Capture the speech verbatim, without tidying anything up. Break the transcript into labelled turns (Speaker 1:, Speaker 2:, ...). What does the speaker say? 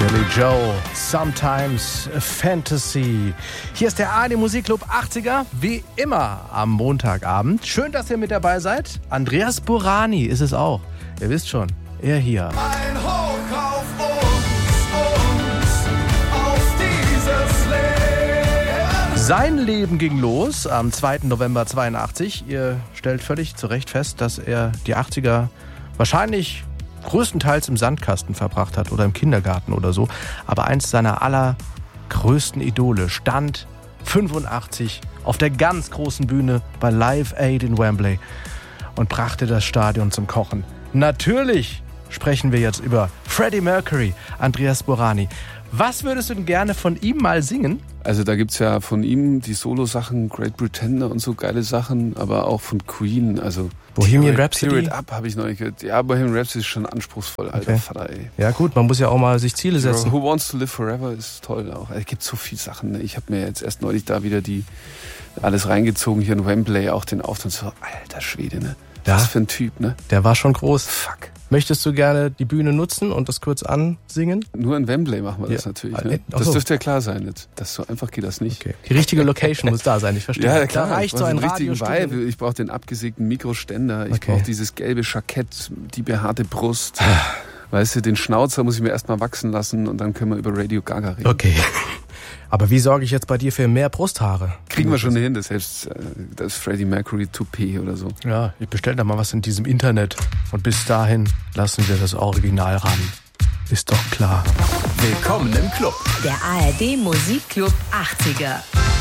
Speaker 1: Billy Joel, Sometimes a Fantasy. Hier ist der A R D Musikclub achtziger, wie immer am Montagabend. Schön, dass ihr mit dabei seid. Andreas Burani ist es auch. Ihr wisst schon, er hier.
Speaker 2: Ein Hoch auf uns, uns, auf dieses Leben.
Speaker 1: Sein Leben ging los am zweiten November zweiundachtzig. Ihr stellt völlig zu Recht fest, dass er die achtziger wahrscheinlich größtenteils im Sandkasten verbracht hat oder im Kindergarten oder so. Aber eins seiner allergrößten Idole stand fünfundachtzig auf der ganz großen Bühne bei Live Aid in Wembley und brachte das Stadion zum Kochen. Natürlich sprechen wir jetzt über Freddie Mercury. Andreas Burani, was würdest du denn gerne von ihm mal singen?
Speaker 3: Also da gibt's ja von ihm die Solo-Sachen, Great Pretender und so geile Sachen, aber auch von Queen, also
Speaker 1: Bohemian
Speaker 3: Tear
Speaker 1: Rhapsody?
Speaker 3: It Up habe ich noch nicht gehört. Ja, Bohemian Rhapsody ist schon anspruchsvoll, alter
Speaker 1: Okay.
Speaker 3: Vater, ey.
Speaker 1: Ja gut, man muss ja auch mal sich Ziele setzen.
Speaker 3: Who Wants to Live Forever ist toll auch. Es gibt so viele Sachen. Ne? Ich habe mir jetzt erst neulich da wieder die alles reingezogen hier in Wembley, auch den Auftritt. So, alter Schwede, ne?
Speaker 1: Ja.
Speaker 3: Was für ein Typ, ne?
Speaker 1: Der war schon groß.
Speaker 3: Fuck.
Speaker 1: Möchtest du gerne die Bühne nutzen und das kurz ansingen?
Speaker 3: Nur in Wembley machen wir das
Speaker 1: Ja.
Speaker 3: natürlich.
Speaker 1: Ah,
Speaker 3: Ne?
Speaker 1: äh, ach
Speaker 3: Das
Speaker 1: so.
Speaker 3: dürfte ja klar sein jetzt. Das so einfach geht das nicht.
Speaker 1: Okay. Die richtige Location muss da sein, ich verstehe.
Speaker 3: Ja, klar.
Speaker 1: Da reicht
Speaker 3: ich
Speaker 1: so
Speaker 3: brauch
Speaker 1: ein
Speaker 3: den richtigen
Speaker 1: Radiostudio.
Speaker 3: Vibe. Ich brauche den abgesägten Mikroständer. Ich
Speaker 1: Okay.
Speaker 3: brauche dieses gelbe Jackett, die behaarte Brust. Weißt du, den Schnauzer muss ich mir erstmal wachsen lassen und dann können wir über Radio Gaga reden.
Speaker 1: Okay. Aber wie sorge ich jetzt bei dir für mehr Brusthaare?
Speaker 3: Kriegen wir schon hin, das selbst äh, das Freddie Mercury Toupet oder so.
Speaker 1: Ja, ich bestelle da mal was in diesem Internet. Und bis dahin lassen wir das Original ran. Ist doch klar.
Speaker 2: Willkommen im Club.
Speaker 4: Der A R D Musikclub achtziger.